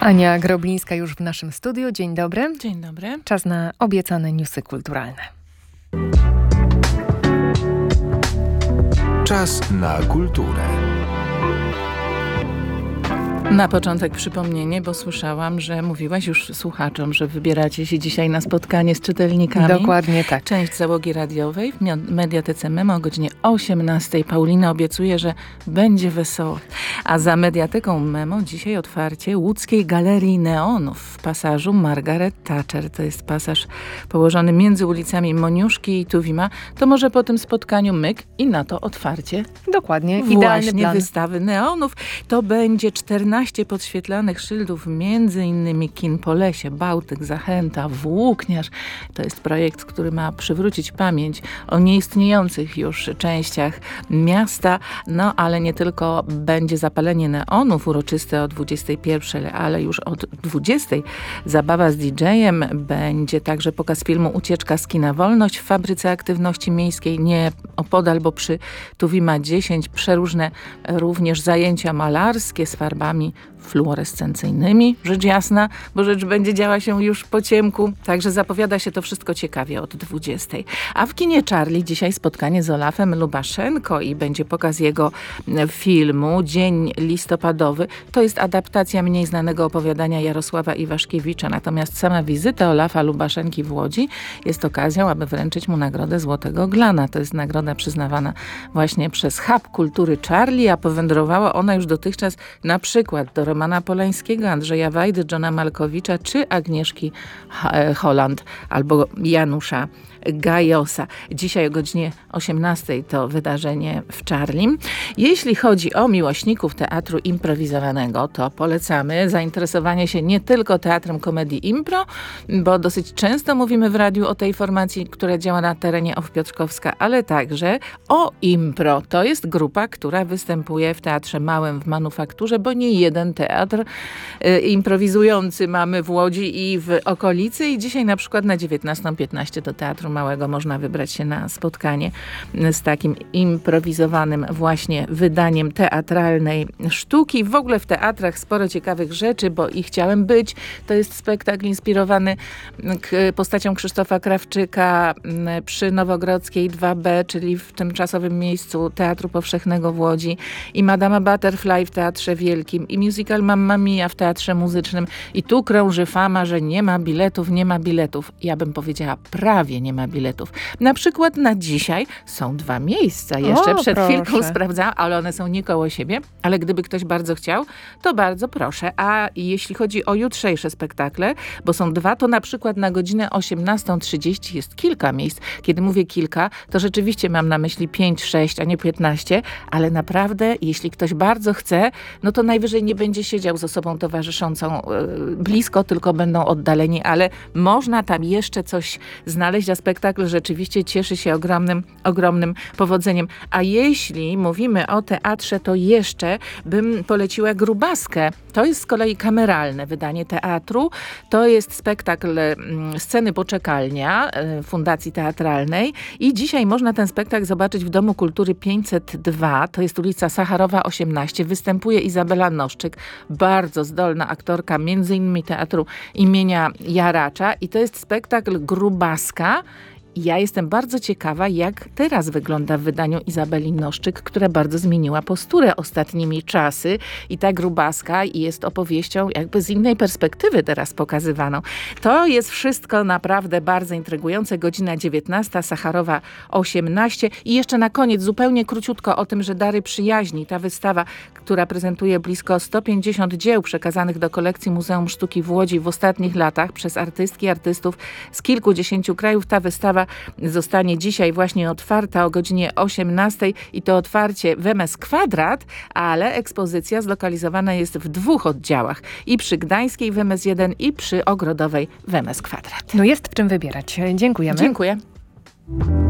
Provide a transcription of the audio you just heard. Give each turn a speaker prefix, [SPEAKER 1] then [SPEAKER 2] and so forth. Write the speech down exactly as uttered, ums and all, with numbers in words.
[SPEAKER 1] Ania Groblińska już w naszym studiu. Dzień dobry.
[SPEAKER 2] Dzień dobry.
[SPEAKER 1] Czas na obiecane newsy kulturalne.
[SPEAKER 3] Czas na kulturę.
[SPEAKER 2] Na początek przypomnienie, bo słyszałam, że mówiłaś już słuchaczom, że wybieracie się dzisiaj na spotkanie z czytelnikami.
[SPEAKER 1] Dokładnie tak.
[SPEAKER 2] Część załogi radiowej w Mediatece Memo o godzinie osiemnastej. Paulina obiecuje, że będzie wesoło. A za Mediateką Memo dzisiaj otwarcie łódzkiej Galerii Neonów w pasażu Margaret Thatcher. To jest pasaż położony między ulicami Moniuszki i Tuwima. To może po tym spotkaniu myk i na to otwarcie.
[SPEAKER 1] Dokładnie. Idealny
[SPEAKER 2] Właśnie
[SPEAKER 1] plan.
[SPEAKER 2] wystawy neonów. To będzie czternaście podświetlanych szyldów, między innymi Kin po lesie, Bałtyk, Zachęta, Włókniarz. To jest projekt, który ma przywrócić pamięć o nieistniejących już częściach miasta. No ale nie tylko będzie zapalenie neonów uroczyste o dwudziestej pierwszej, ale już od dwudziestej zabawa z didżejem. Będzie także pokaz filmu Ucieczka z kina Wolność w Fabryce Aktywności Miejskiej nie opodal, bo przy Tuwima dziesięć. Przeróżne również zajęcia malarskie z farbami fluorescencyjnymi, rzecz jasna, bo rzecz będzie działa się już po ciemku, także zapowiada się to wszystko ciekawie od dwudziestej. A w kinie Charlie dzisiaj spotkanie z Olafem Lubaszenko i będzie pokaz jego filmu Dzień listopadowy. To jest adaptacja mniej znanego opowiadania Jarosława Iwaszkiewicza, natomiast sama wizyta Olafa Lubaszenki w Łodzi jest okazją, aby wręczyć mu nagrodę Złotego Glana. To jest nagroda przyznawana właśnie przez Hub Kultury Charlie, a powędrowała ona już dotychczas na przykład do Romana Polańskiego, Andrzeja Wajdy, Johna Malkowicza czy Agnieszki Holland albo Janusza Gajosa. Dzisiaj o godzinie osiemnastej to wydarzenie w Charlim. Jeśli chodzi o miłośników teatru improwizowanego, to polecamy zainteresowanie się nie tylko teatrem komedii impro, bo dosyć często mówimy w radiu o tej formacji, która działa na terenie O F Piotrkowska, ale także o impro. To jest grupa, która występuje w Teatrze Małym w Manufakturze, bo nie jeden teatr y, improwizujący mamy w Łodzi i w okolicy i dzisiaj na przykład na dziewiętnastą piętnaście do Teatru Małego można wybrać się na spotkanie z takim improwizowanym właśnie wydaniem teatralnej sztuki. W ogóle w teatrach sporo ciekawych rzeczy, bo i Chciałem być. To jest spektakl inspirowany postacią Krzysztofa Krawczyka przy Nowogrodzkiej dwa B, czyli w tymczasowym miejscu Teatru Powszechnego w Łodzi. I Madama Butterfly w Teatrze Wielkim. I musical Mamma Mia w Teatrze Muzycznym. I tu krąży fama, że nie ma biletów, nie ma biletów. Ja bym powiedziała, prawie nie ma biletów. Na przykład na dzisiaj są dwa miejsca. Jeszcze
[SPEAKER 1] o,
[SPEAKER 2] przed
[SPEAKER 1] proszę.
[SPEAKER 2] chwilką sprawdzałam, ale one są nie koło siebie. Ale gdyby ktoś bardzo chciał, to bardzo proszę. A jeśli chodzi o jutrzejsze spektakle, bo są dwa, to na przykład na godzinę osiemnastą trzydzieści jest kilka miejsc. Kiedy mówię kilka, to rzeczywiście mam na myśli pięć, sześć, a nie piętnaście, ale naprawdę, jeśli ktoś bardzo chce, no to najwyżej nie będzie siedział z osobą towarzyszącą yy, blisko, tylko będą oddaleni, ale można tam jeszcze coś znaleźć, a spektakl rzeczywiście cieszy się ogromnym, ogromnym powodzeniem. A jeśli mówimy o teatrze, to jeszcze bym poleciła Grubaskę. To jest z kolei kameralne wydanie teatru. To jest spektakl mm, Sceny Poczekalnia y, Fundacji Teatralnej i dzisiaj można ten spektakl zobaczyć w Domu Kultury pięćset dwa. To jest ulica Sacharowa osiemnaście. Występuje Izabela Noszczyk, bardzo zdolna aktorka, między innymi Teatru imienia Jaracza i to jest spektakl Grubaska. Ja jestem bardzo ciekawa, jak teraz wygląda w wydaniu Izabeli Noszczyk, która bardzo zmieniła posturę ostatnimi czasy i ta Grubaska jest opowieścią jakby z innej perspektywy teraz pokazywaną. To jest wszystko naprawdę bardzo intrygujące. Godzina dziewiętnasta, Sacharowa osiemnaście i jeszcze na koniec zupełnie króciutko o tym, że Dary Przyjaźni, ta wystawa, która prezentuje blisko sto pięćdziesiąt dzieł przekazanych do kolekcji Muzeum Sztuki w Łodzi w ostatnich latach przez artystki, artystów z kilkudziesięciu krajów. Ta wystawa zostanie dzisiaj właśnie otwarta o godzinie osiemnastej i to otwarcie w M S Kwadrat, ale ekspozycja zlokalizowana jest w dwóch oddziałach. I przy Gdańskiej w M S jeden i przy Ogrodowej w M S Kwadrat.
[SPEAKER 1] No jest w czym wybierać. Dziękujemy.
[SPEAKER 2] Dziękuję.